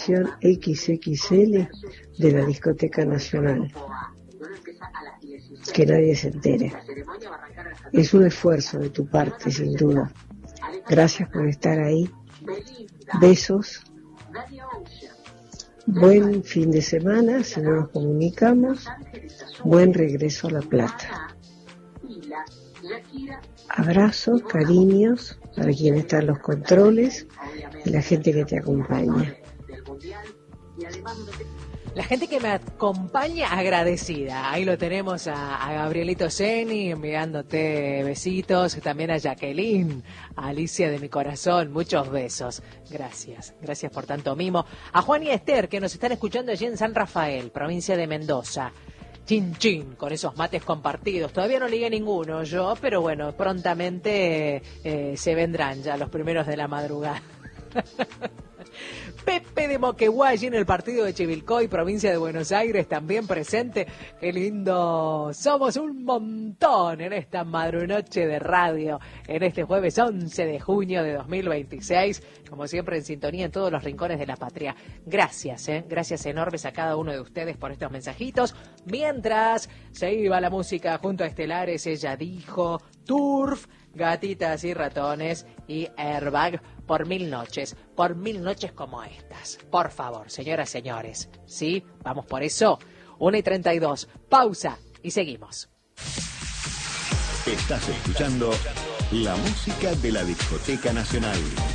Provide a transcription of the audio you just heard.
habitación XXL de la Discoteca Nacional. Que nadie se entere. Es un esfuerzo de tu parte, sin duda. Gracias por estar ahí. Besos. Buen fin de semana, si no nos comunicamos. Buen regreso a La Plata. Abrazos, cariños para quien está en los controles y la gente que te acompaña. La gente que me acompaña agradecida. Ahí lo tenemos a Gabrielito Zeni enviándote besitos. También a Jacqueline, a Alicia de mi corazón. Muchos besos. Gracias. Gracias por tanto mimo. A Juan y Esther que nos están escuchando allí en San Rafael, provincia de Mendoza. Chin chin, con esos mates compartidos. Todavía no ligué ninguno yo, pero bueno, prontamente se vendrán ya los primeros de la madrugada. Pepe de Moquegua, en el partido de Chivilcoy, provincia de Buenos Aires, también presente. Qué lindo, somos un montón en esta madrunoche de radio, en este jueves 11 de junio de 2026, como siempre en sintonía en todos los rincones de la patria. Gracias, gracias enormes a cada uno de ustedes por estos mensajitos. Mientras se iba la música junto a Estelares, ella dijo, Turf, Gatitas y Ratones y Airbag por 1000 noches como estas. Por favor, señoras, señores, ¿sí? Vamos por eso. 1:32, pausa y seguimos. Estás escuchando la música de la Discoteca Nacional.